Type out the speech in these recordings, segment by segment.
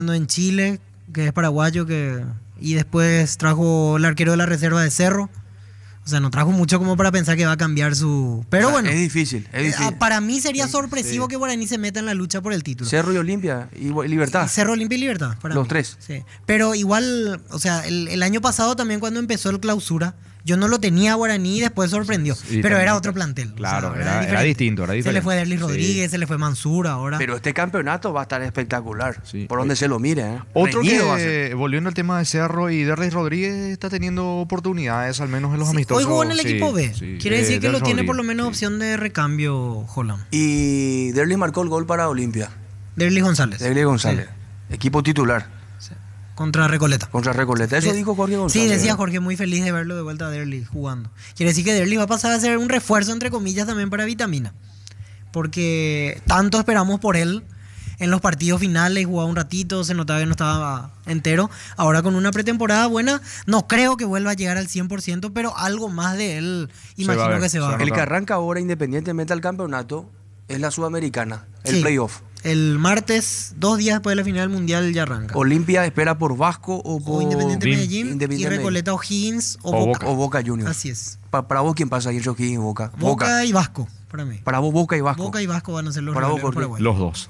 en Chile, que es paraguayo, y después trajo el arquero de la reserva de Cerro. O sea, no trajo mucho como para pensar que va a cambiar su... Pero bueno. Es difícil, es difícil. Para mí sería sorpresivo que Guaraní se meta en la lucha por el título. Cerro y Olimpia y Libertad. Cerro, Olimpia y Libertad. Los tres. Sí. Pero igual, o sea, el año pasado también cuando empezó el clausura, yo no lo tenía a Guaraní y después sorprendió. Sí, pero también, era otro plantel. Claro, o sea, era distinto, era diferente. Se le fue Derlis Rodríguez, se le fue Mansur ahora. Pero este campeonato va a estar espectacular. Sí. Por donde se lo mire. Otro Reñido va a que, ser. volviendo al tema de Cerro y Derlis Rodríguez, está teniendo oportunidades, al menos en los amistosos. Hoy jugó en el sí, equipo B. sí. Quiere decir que Derlis lo tiene por lo Rodríguez, menos sí. opción de recambio, Holland. Y Derlis marcó el gol para Olimpia. Derlis González. Derlis González. Sí. Equipo titular. Contra Recoleta. Contra Recoleta. Eso dijo Jorge González. Sí, decía Jorge, muy feliz de verlo de vuelta a Derlis jugando. Quiere decir que Derlis va a pasar a ser un refuerzo, entre comillas, también para Vitamina. Porque tanto esperamos por él en los partidos finales, jugaba un ratito, se notaba que no estaba entero. Ahora con una pretemporada buena, no creo que vuelva a llegar al 100%, pero algo más de él imagino que se va a ver. El que arranca ahora, independientemente del campeonato, es la Sudamericana, el Sí. playoff. El martes, 2 días después de la final del Mundial, ya arranca. Olimpia espera por Vasco o por O Independiente Medellín, Independiente y Medellín. Recoleta O'Higgins o O Boca. O Boca Juniors. Así es. Para vos, ¿quién pasa ahí entre O'Higgins y Boca? Boca y Vasco, para mí. Para vos, Boca y Vasco. Boca y Vasco van a ser los Para vos, rivales Jorge. paraguayos. Los dos.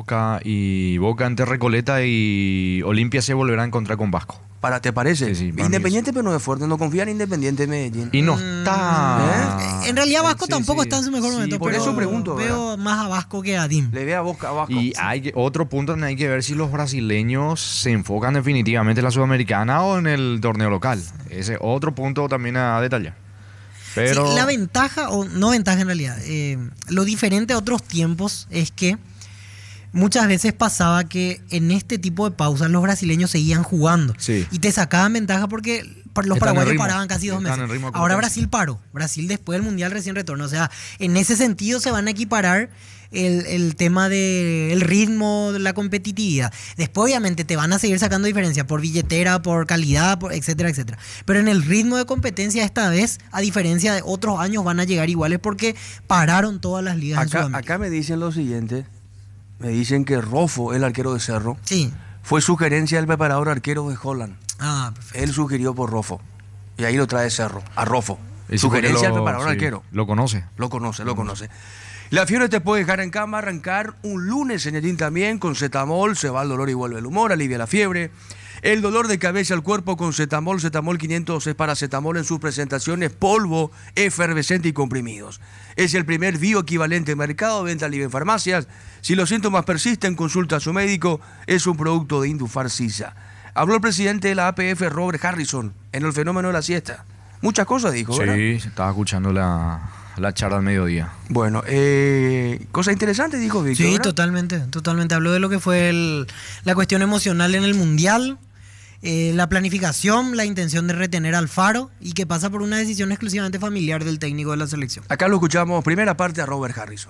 Boca ante Recoleta y Olimpia se volverá a encontrar con Vasco. ¿Te parece? Sí, sí, para mí Independiente, pero no es fuerte. No confía en Independiente Medellín. Y no está... En realidad Vasco Sí, tampoco sí. está en su mejor Sí, momento, por pero eso pregunto, veo más a Vasco que a Dim. Le ve a Boca, a Vasco. Y hay otro punto donde hay que ver si los brasileños se enfocan definitivamente en la Sudamericana o en el torneo local. Ese otro punto también a detallar. Pero Sí, la ventaja, o no ventaja en realidad, lo diferente a otros tiempos es que muchas veces pasaba que en este tipo de pausas los brasileños seguían jugando Sí. y te sacaban ventaja porque los Están en paraguayos ritmo. paraban casi 2 Están meses. en ritmo de Ahora competencia. Brasil paró. Brasil después del Mundial recién retornó. O sea, en ese sentido se van a equiparar el tema del ritmo, de la competitividad. Después obviamente te van a seguir sacando diferencia por billetera, por calidad, etcétera, etcétera. Pero en el ritmo de competencia esta vez, a diferencia de otros años, van a llegar iguales porque pararon todas las ligas en Sudamérica. Acá me dicen lo siguiente. Me dicen que Rofo, el arquero de Cerro, Sí. fue sugerencia del preparador arquero de Holland. Ah, perfecto. Él sugirió por Rofo. Y ahí lo trae Cerro, a Rofo. ese Sugerencia porque del preparador sí, arquero. Lo conoce. Lo conoce. La fiebre te puede dejar en cama, arrancar un lunes, señalín también, con Cetamol, se va el dolor y vuelve el humor, alivia la fiebre. El dolor de cabeza al cuerpo con Cetamol, Cetamol 500 es paracetamol en sus presentaciones, polvo, efervescente y comprimidos. Es el primer bioequivalente en mercado, venta libre en farmacias. Si los síntomas persisten, consulta a su médico, es un producto de Indufar Sisa. Habló el presidente de la APF, Robert Harrison, en el fenómeno de la siesta. Muchas cosas dijo, ¿verdad? Sí, estaba escuchando la charla al mediodía. Bueno, cosa interesante dijo Víctor, Sí, ¿verdad? totalmente. Habló de lo que fue la cuestión emocional en el Mundial, la planificación, la intención de retener al Faro y que pasa por una decisión exclusivamente familiar del técnico de la selección. Acá lo escuchamos, primera parte a Robert Harrison.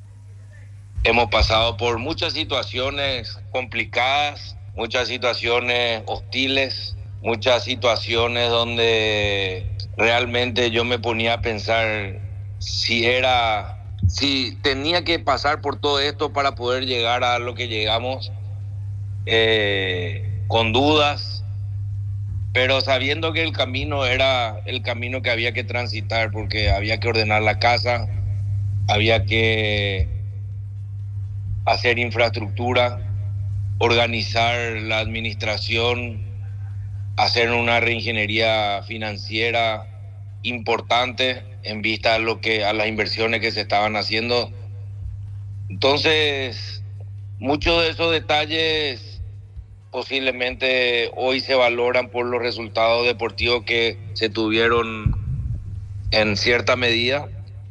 Hemos pasado por muchas situaciones complicadas, muchas situaciones hostiles, muchas situaciones donde realmente yo me ponía a pensar si tenía que pasar por todo esto para poder llegar a lo que llegamos, con dudas, pero sabiendo que el camino era el camino que había que transitar, porque había que ordenar la casa, había que hacer infraestructura, organizar la administración, hacer una reingeniería financiera importante en vista a las inversiones que se estaban haciendo. Entonces, muchos de esos detalles posiblemente hoy se valoran por los resultados deportivos que se tuvieron en cierta medida.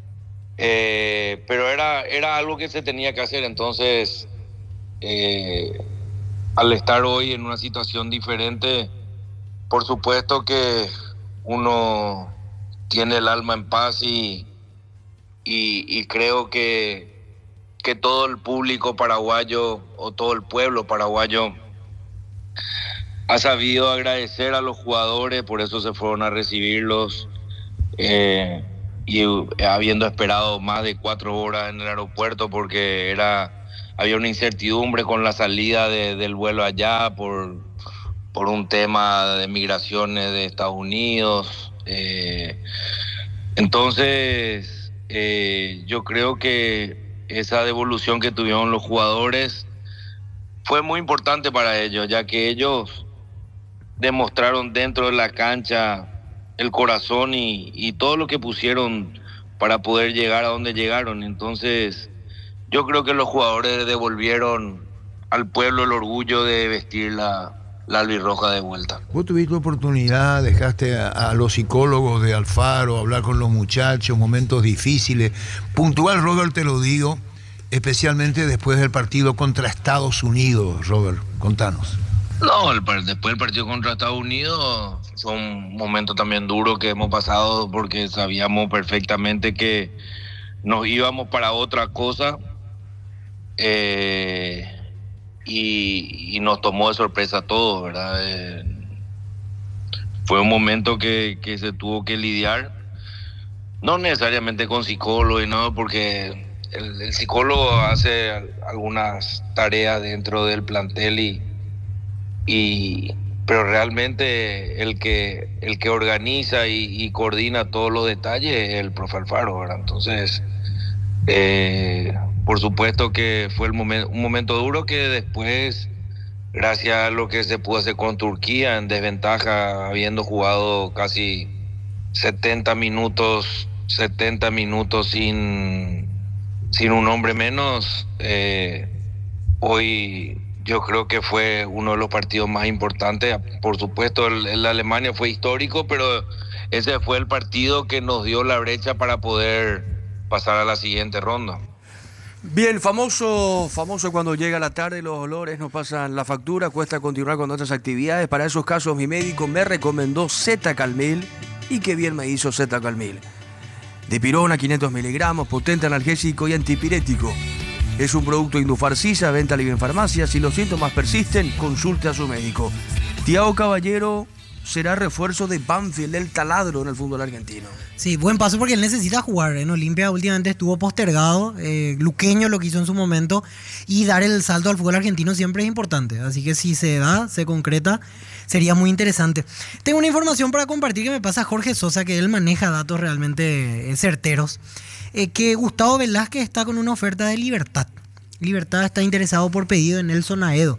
Pero era algo que se tenía que hacer. Entonces, al estar hoy en una situación diferente, por supuesto que uno tiene el alma en paz y creo que todo el público paraguayo o todo el pueblo paraguayo ha sabido agradecer a los jugadores, por eso se fueron a recibirlos. Y habiendo esperado más de 4 horas en el aeropuerto porque era había una incertidumbre con la salida del vuelo allá por un tema de migraciones de Estados Unidos. Entonces, yo creo que esa devolución que tuvieron los jugadores fue muy importante para ellos, ya que ellos demostraron dentro de la cancha el corazón y todo lo que pusieron para poder llegar a donde llegaron. Entonces, yo creo que los jugadores devolvieron al pueblo el orgullo de vestir la albirroja de vuelta. Vos tuviste oportunidad, dejaste a los psicólogos de Alfaro, hablar con los muchachos, momentos difíciles. Puntual, Robert, te lo digo, especialmente después del partido contra Estados Unidos. Robert, contanos. No, después del partido contra Estados Unidos fue un momento también duro que hemos pasado porque sabíamos perfectamente que nos íbamos para otra cosa. Y nos tomó de sorpresa a todos, ¿verdad? Fue un momento que se tuvo que lidiar, no necesariamente con psicólogo, ¿no? Porque el psicólogo hace algunas tareas dentro del plantel pero realmente el que organiza y coordina todos los detalles es el profe Alfaro, ¿verdad? Entonces, por supuesto que fue un momento duro que después, gracias a lo que se pudo hacer con Turquía en desventaja, habiendo jugado casi 70 minutos sin un hombre menos, hoy yo creo que fue uno de los partidos más importantes. Por supuesto, el de Alemania fue histórico, pero ese fue el partido que nos dio la brecha para poder pasar a la siguiente ronda. Bien, famoso cuando llega la tarde, los olores nos pasan la factura, cuesta continuar con otras actividades. Para esos casos mi médico me recomendó Z-Calmil y qué bien me hizo Z-Calmil. Dipirona 500 miligramos, potente analgésico y antipirético. Es un producto Indufarcisa, venta libre en farmacias. Si los síntomas persisten, consulte a su médico. Thiago Caballero será refuerzo de Banfield, el taladro en el fútbol argentino. Sí, buen paso porque él necesita jugar. En Olimpia últimamente estuvo postergado, Luqueño lo que hizo en su momento, y dar el salto al fútbol argentino siempre es importante. Así que si se da, se concreta, sería muy interesante. Tengo una información para compartir que me pasa Jorge Sosa, que él maneja datos realmente certeros, que Gustavo Velázquez está con una oferta de Libertad. Libertad está interesado por pedido de Nelson Aedo.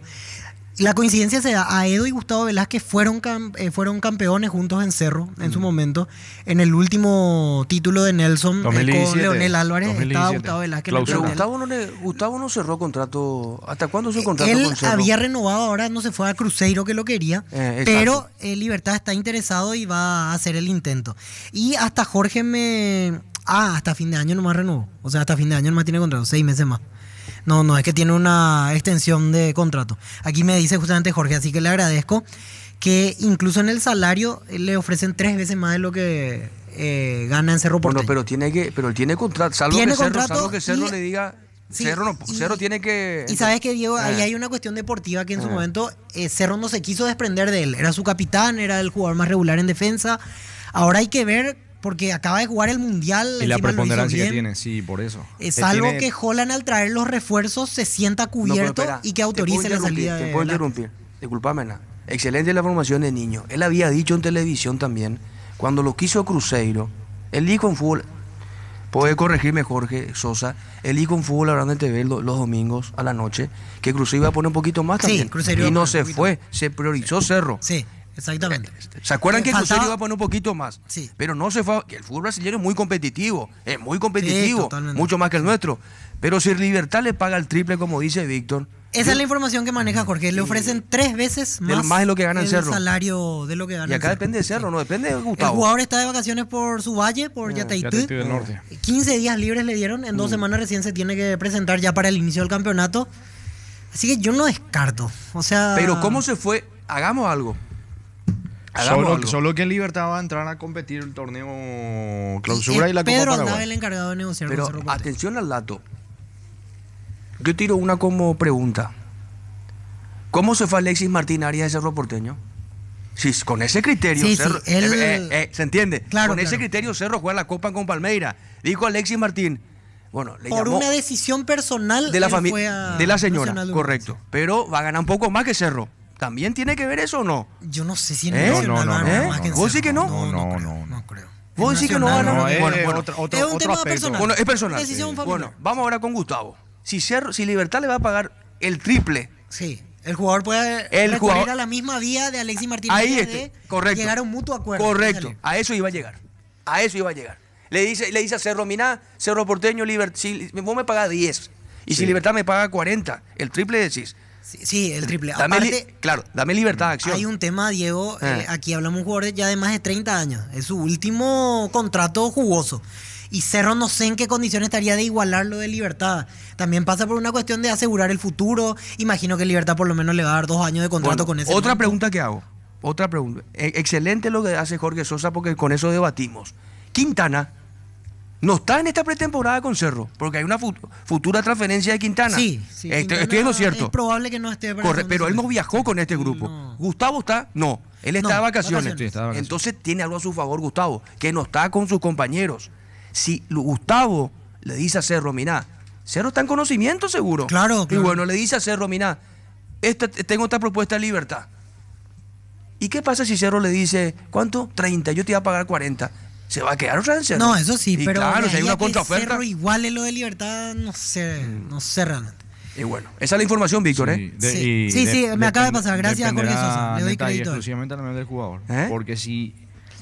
La coincidencia se da, Aedo y Gustavo Velázquez fueron campeones juntos en Cerro en su momento. En el último título de Nelson, 2017, con Leonel Álvarez, 2017. estaba Gustavo Velázquez. Pero Gustavo no cerró contrato. ¿Hasta cuándo su contrato Él con Cerro? había renovado, ahora no se fue a Cruzeiro que lo quería, pero Libertad está interesado y va a hacer el intento. Y hasta Jorge hasta fin de año nomás renovó. O sea, hasta fin de año nomás tiene contrato, 6 meses más. No, es que tiene una extensión de contrato. Aquí me dice justamente Jorge, así que le agradezco que incluso en el salario le ofrecen 3 veces más de lo que gana en Cerro Porteño. Bueno, pero él tiene contrato, salvo que Cerro le diga... Sí, Cerro tiene que... Y sabes que, Diego, ahí hay una cuestión deportiva que en su momento Cerro no se quiso desprender de él. Era su capitán, era el jugador más regular en defensa. Ahora hay que ver, porque acaba de jugar el Mundial. Y la preponderancia que tiene, sí, por eso. Es algo que Holland, al traer los refuerzos, se sienta cubierto y que autorice la salida de... Te puedo interrumpir, disculpame. Excelente la formación de niño. Él había dicho en televisión también, cuando lo quiso Cruzeiro, él dijo en fútbol, puede corregirme Jorge Sosa, él dijo en fútbol hablando en TV los domingos a la noche, que Cruzeiro iba a poner un poquito más también. Cruzeiro y no se fue, se priorizó Cerro. Sí. Exactamente. ¿Se acuerdan que Cruzeiro iba a poner un poquito más? Sí. Pero no se fue. El fútbol brasileño es muy competitivo. Sí, totalmente. Mucho más que el nuestro. Pero si Libertad le paga el triple, como dice Víctor. Esa es la información que maneja Jorge. Le ofrecen 3 veces más de lo que gana en Cerro. El salario de lo que gana. Y acá depende de Cerro, no depende de Gustavo. El jugador está de vacaciones por su valle, por Yateití. del Norte. 15 días libres le dieron. En 2 semanas recién se tiene que presentar ya para el inicio del campeonato. Así que yo no descarto. O sea. Pero ¿cómo se fue? Hagamos algo. Solo que en Libertad va a entrar a competir el torneo Clausura y la Copa Pedro Paraguay. andaba el encargado de negociar con Pero Cerro Porteño. atención al dato. Yo tiro una como pregunta. ¿Cómo se fue Alexis Martín Arias de Cerro Porteño? Sí, con ese criterio Cerro, él... ¿se entiende? Claro, con ese criterio Cerro juega la Copa con Palmeira. Dijo Alexis Martín, Bueno, le Por llamó una decisión personal de la él fue familia, a de la señora, Nacional de correcto. Pero va a ganar un poco más que Cerro. ¿También tiene que ver eso o no? Yo no sé si en ¿Eh? Nacional No, va a no, ganar no, más que en ¿Vos decís Cerro. que no? No, creo, no. creo. ¿Vos En decís que no va a Nacional, ganar? No, Bueno, es bueno. otro Es un tema aspecto. personal. Bueno, es personal. Decisión familiar. Bueno, vamos ahora con Gustavo. Si Libertad le va a pagar el triple, Sí, el jugador puede El recurrir jugador- a la misma vía de Alexis Martínez ahí de está, correcto. llegar a un mutuo acuerdo. Correcto, Dale. a eso iba a llegar. A eso iba a llegar. Le dice a Cerro, mirá, Cerro Porteño, si vos me pagás 10 y si Libertad me paga 40, el triple decís. Sí, el triple. Dame Aparte, claro, dame libertad de acción. hay un tema, Diego, Ah. aquí hablamos de un jugador ya de más de 30 años. Es su último contrato jugoso. Y Cerro no sé en qué condiciones estaría de igualar lo de Libertad. También pasa por una cuestión de asegurar el futuro. Imagino que Libertad por lo menos le va a dar 2 años de contrato Bueno, con ese. otra monto. pregunta que hago. Otra pregunta. Excelente lo que hace Jorge Sosa porque con eso debatimos. Quintana no está en esta pretemporada con Cerro porque hay una futura transferencia de Quintana. Sí, Estoy en lo cierto. Es probable que no esté. para Corre, la pero él no segunda viajó con este grupo. No. Gustavo está, no. Él está No, de vacaciones. vacaciones. Sí, está de vacaciones. Entonces tiene algo a su favor Gustavo, que no está con sus compañeros. Si Gustavo le dice a Cerro, mirá, Cerro está en conocimiento seguro. Claro, Y claro. bueno, le dice a Cerro, mirá, tengo esta propuesta de libertad. ¿Y qué pasa si Cerro le dice, ¿cuánto? 30, yo te iba a pagar 40. ¿Se va a quedar otra vez en Cerro? No, eso sí, Y pero claro, de si hay ahí una a que contraoferta. Cerro igual en lo de Libertad, no sé realmente. Y bueno, esa es la información, Víctor, ¿eh? Sí, me acaba de pasar. Gracias a Jorge Sosa. Le doy neta y crédito a él. exclusivamente también del jugador. ¿Eh? Porque si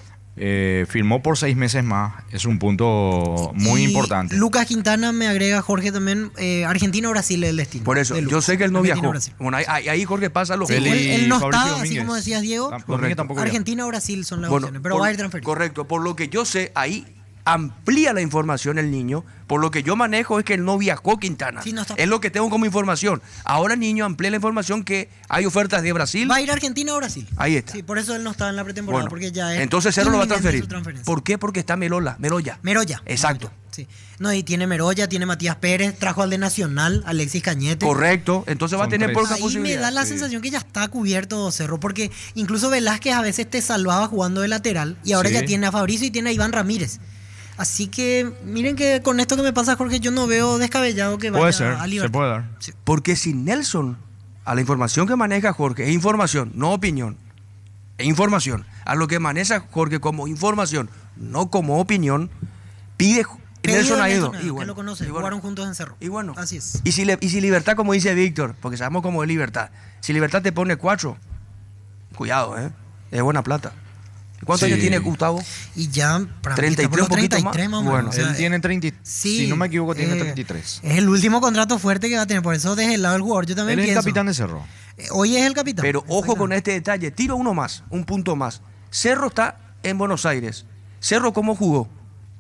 firmó por 6 meses más, es un punto muy Y importante. Lucas Quintana me agrega, Jorge también, Argentina o Brasil es el destino. Por eso, de yo Lucas. sé que él no Argentina viajó. o Brasil. Bueno, ahí Jorge pasa lo Sí, que... él no Fabricio está, así Domínguez. como decías, Diego. Domínguez tampoco viajó. Argentina o Brasil son las Bueno, opciones, pero va a ir transferido. Correcto, por lo que yo sé, ahí amplía la información el niño. Por lo que yo manejo es que él no viajó Quintana. Sí, no está. Es lo que tengo como información. Ahora el niño amplía la información que hay ofertas de Brasil. Va a ir a Argentina o Brasil. Ahí está. Sí, por eso él no está en la pretemporada, Bueno, porque ya es. entonces Cerro lo va a inminente transferir. su transferencia. ¿Por qué? Porque está Meroya. Meroya. Exacto. Sí. No, y tiene Meroya, tiene Matías Pérez, trajo al de Nacional, Alexis Cañete. Correcto. Entonces va a Son tener tres. pocas Ahí me posibilidades. da la sí. sensación que ya está cubierto Cerro, porque incluso Velázquez a veces te salvaba jugando de lateral y ahora Sí. ya tiene a Fabricio y tiene a Iván Ramírez. Así que miren que con esto que me pasa, Jorge, yo no veo descabellado que vaya Puede ser, a se Libertad. puede dar. Sí. Porque si Nelson, a la información que maneja Jorge, es información, no opinión, es información, a lo que maneja Jorge como información, no como opinión, pide... Nelson ha ido. Que lo conoce, jugaron juntos en Cerro. Y bueno, Así es. y si Libertad, como dice Víctor, porque sabemos cómo es Libertad, si Libertad te pone 4, cuidado, es buena plata. ¿Cuántos Sí. años tiene Gustavo? Y ya para 33, mí está por los un poquito 33 más. más o menos. Bueno, O sea, Él tiene 30, sí, si no me equivoco, tiene eh, 33. Es el último contrato fuerte que va a tener, por eso desde el lado del jugador yo también Él es el pienso. capitán de Cerro. Hoy es el capitán. Pero ojo con Exactamente. este detalle, tiro uno más, un punto más. Cerro está en Buenos Aires. Cerro, ¿cómo jugó?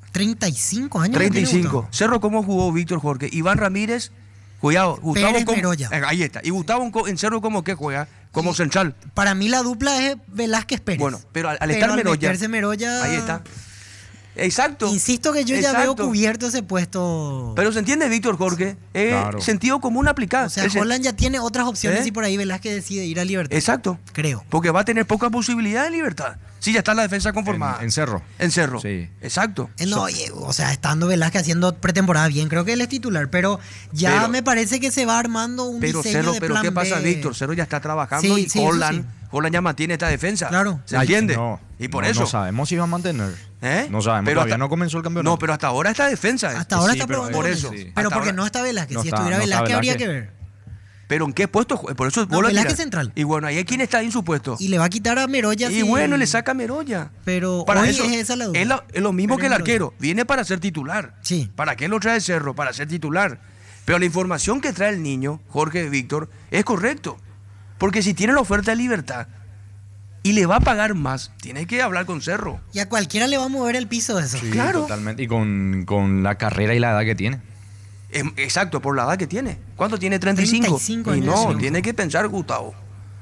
35 años. que tiene 35. Gustavo. Cerro, ¿cómo jugó Víctor Jorge? Iván Ramírez, cuidado. Gustavo, Pérez ¿cómo? Meroya. Ahí está. Y Gustavo en Cerro, ¿cómo que juega? Como central. Para mí la dupla es Velázquez Pérez. Bueno, pero al estar Meroya. meterse Meroya. Ahí está. Exacto. Insisto que yo ya Exacto. veo cubierto ese puesto. Pero se entiende, Víctor Jorge. Claro. Sentido común aplicado. o sea, Holland ya tiene otras opciones ¿Eh? y por ahí Velázquez decide ir a Libertad. Exacto. Creo. Porque va a tener poca posibilidad de libertad. Sí, ya está la defensa conformada. En Cerro. En Cerro. Sí. Exacto. No, o sea, estando Velázquez haciendo pretemporada bien, creo que él es titular, pero ya Pero- me parece que se va armando un Pero diseño Cerro, de pero plan ¿qué pasa, B. Víctor? Cerro ya está trabajando Sí, y sí, eso Holland, sí. Holland ya mantiene esta defensa. Claro. ¿Se entiende? No, y por no, eso. No sabemos si va a mantener. ¿Eh? No sabemos, Pero todavía hasta- no comenzó el campeonato. No, pero hasta ahora está defensa. Hasta ahora Sí, está pero probando por con eso. eso. Sí. Pero Hasta porque ahora- no está Velázquez. No Si está- estuviera no está Velázquez habría que Velázquez. ver. Pero ¿en qué puesto? Por eso No, vos lo Velázquez tirás. central. Y bueno, ahí quién está ahí en su puesto. Y le va a quitar a Meroya. Y si- bueno, le saca a Meroya. Pero Para hoy eso, es esa la duda. es lo mismo Pero que el Meroya. arquero. Viene para ser titular. Sí. ¿Para qué lo trae Cerro? Para ser titular. Pero la información que trae el niño, Jorge Víctor, es correcto. Porque si tiene la oferta de libertad y le va a pagar más, tiene que hablar con Cerro. Y a cualquiera le va a mover el piso de eso. Sí, claro. Totalmente. Y con la carrera y la edad que tiene. Exacto, por la edad que tiene. ¿Cuánto tiene? 35. 35 Y años, no, sí. tiene que pensar Gustavo.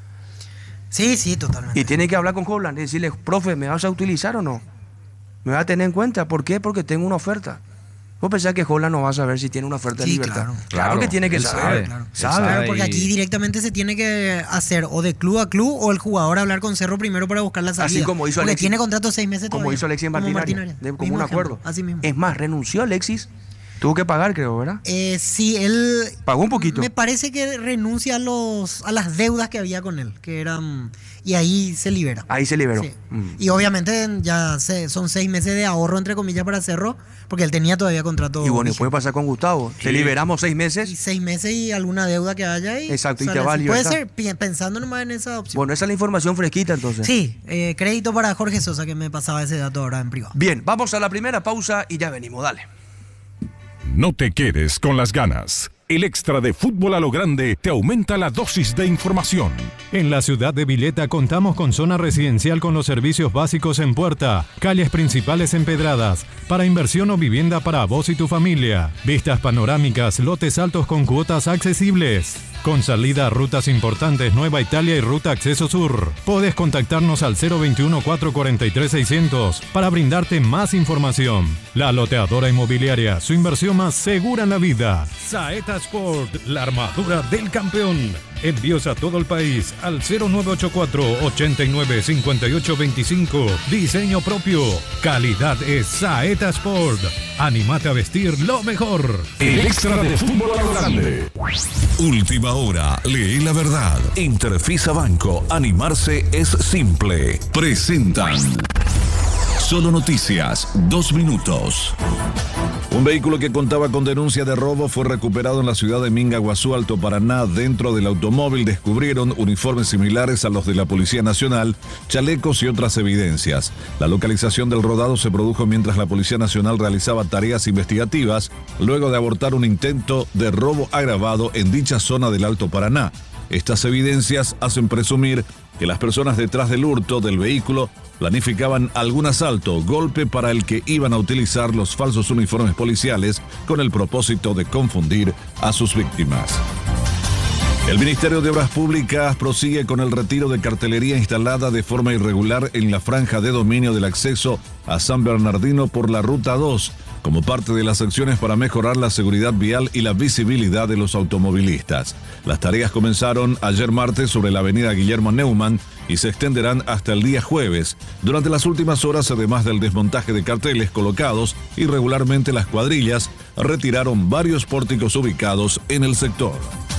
Sí, sí, totalmente. Y tiene que hablar con Holland y decirle, profe, ¿me vas a utilizar o no? ¿Me vas a tener en cuenta? ¿Por qué? Porque tengo una oferta. ¿Vos pensás que Holland no va a saber si tiene una oferta de Sí, libertad? claro. Claro que tiene que Él saber. sabe, Claro. él Sabe. Claro, porque y- aquí directamente se tiene que hacer o de club a club o el jugador hablar con Cerro primero para buscar la salida. Así como hizo Porque Alexis. tiene contrato 6 meses Como todavía. hizo Alexis Como Martín Martín Arias, Arias. como Mismo un ejemplo, acuerdo. Así mismo. Es más, renunció Alexis Tuvo que pagar, creo, ¿verdad? Sí, él... Pagó un poquito. Me parece que renuncia a las deudas que había con él, que eran... Y ahí se libera. Ahí se liberó. Sí. Y obviamente son 6 meses de ahorro, entre comillas, para Cerro, porque él tenía todavía contrato. Y bueno, vigente. puede pasar con Gustavo. Te liberamos 6 Y meses. 6 meses y alguna deuda que haya. Exacto, y sale te va a así. Puede libertad. ser, pensando nomás en esa opción. Bueno, esa es la información fresquita entonces. Sí, crédito para Jorge Sosa, que me pasaba ese dato ahora en privado. Bien, vamos a la primera pausa y ya venimos, dale. No te quedes con las ganas. El extra de Fútbol a lo Grande te aumenta la dosis de información. En la ciudad de Villeta contamos con zona residencial con los servicios básicos en puerta, calles principales empedradas, para inversión o vivienda para vos y tu familia, vistas panorámicas, lotes altos con cuotas accesibles. Con salida a rutas importantes Nueva Italia y Ruta Acceso Sur. Podés contactarnos al 021-443-600 para brindarte más información. La Loteadora Inmobiliaria, su inversión más segura en la vida. Saeta Sport, la armadura del campeón. Envíos a todo el país al 0984-895825. Diseño propio. Calidad es Saeta Sport. Anímate a vestir lo mejor. El extra de Fútbol a lo Grande. Última hora, lee la verdad. Interfisa Banco, animarse es simple. Presentan Solo Noticias, 2 minutos. Un vehículo que contaba con denuncia de robo fue recuperado en la ciudad de Mingaguazú, Alto Paraná. Dentro del automóvil descubrieron uniformes similares a los de la Policía Nacional, chalecos y otras evidencias. La localización del rodado se produjo mientras la Policía Nacional realizaba tareas investigativas, luego de abortar un intento de robo agravado en dicha zona del Alto Paraná. Estas evidencias hacen presumir que las personas detrás del hurto del vehículo planificaban algún asalto, golpe para el que iban a utilizar los falsos uniformes policiales con el propósito de confundir a sus víctimas. El Ministerio de Obras Públicas prosigue con el retiro de cartelería instalada de forma irregular en la franja de dominio del acceso a San Bernardino por la Ruta 2, como parte de las acciones para mejorar la seguridad vial y la visibilidad de los automovilistas. Las tareas comenzaron ayer martes sobre la avenida Guillermo Neumann y se extenderán hasta el día jueves. Durante las últimas horas, además del desmontaje de carteles colocados irregularmente, las cuadrillas retiraron varios pórticos ubicados en el sector.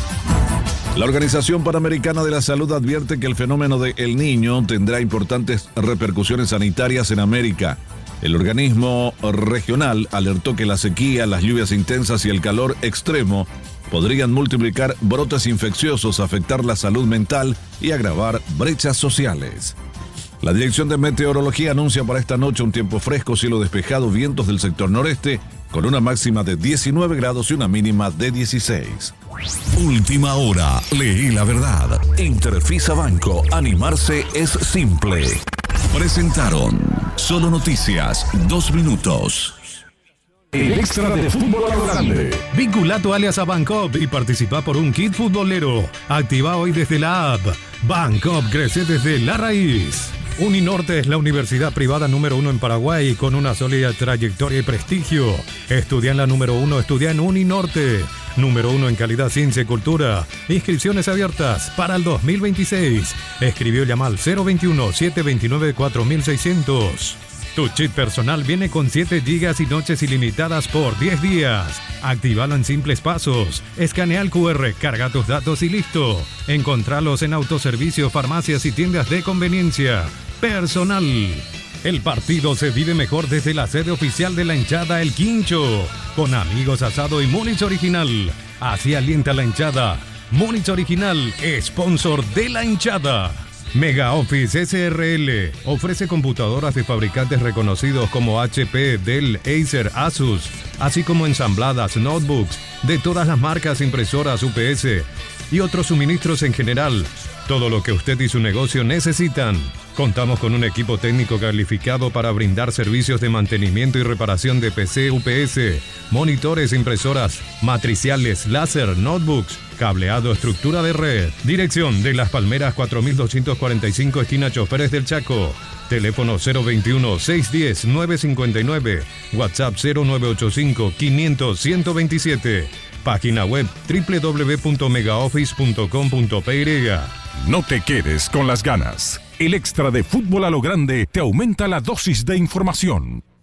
La Organización Panamericana de la Salud advierte que el fenómeno de El Niño tendrá importantes repercusiones sanitarias en América. El organismo regional alertó que la sequía, las lluvias intensas y el calor extremo podrían multiplicar brotes infecciosos, afectar la salud mental y agravar brechas sociales. La Dirección de Meteorología anuncia para esta noche un tiempo fresco, cielo despejado, vientos del sector noreste, con una máxima de 19 grados y una mínima de 16. Última hora, lee la verdad. Interfisa Banco, animarse es simple. Presentaron Solo Noticias, 2 minutos. El extra de Fútbol a lo Grande. Vincula tu alias a Bancop y participa por un kit futbolero. Activa hoy desde la app. Bancop crece desde la raíz. Uninorte es la universidad privada número 1 en Paraguay con una sólida trayectoria y prestigio. Estudia en la número 1, estudia en Uninorte. Número 1 en calidad, ciencia y cultura. Inscripciones abiertas para el 2026. Escribió y llama al 021-729-4600. Tu chip personal viene con 7 gigas y noches ilimitadas por 10 días. Actívalo en simples pasos. Escanea el QR, carga tus datos y listo. Encontralos en autoservicios, farmacias y tiendas de conveniencia. Personal. El partido se vive mejor desde la sede oficial de la hinchada El Quincho. Con amigos, asado y Múnich Original. Así alienta la hinchada. Múnich Original, sponsor de la hinchada. Mega Office SRL ofrece computadoras de fabricantes reconocidos como HP, Dell, Acer, Asus, así como ensambladas, notebooks de todas las marcas, impresoras, UPS y otros suministros en general. Todo lo que usted y su negocio necesitan. Contamos con un equipo técnico calificado para brindar servicios de mantenimiento y reparación de PC, UPS, monitores, impresoras, matriciales, láser, notebooks, cableado, estructura de red. Dirección de Las Palmeras 4245, esquina Choferes del Chaco. Teléfono 021-610-959. WhatsApp 0985-500-127. Página web www.megaoffice.com.py. No te quedes con las ganas. El extra de Fútbol a lo Grande te aumenta la dosis de información.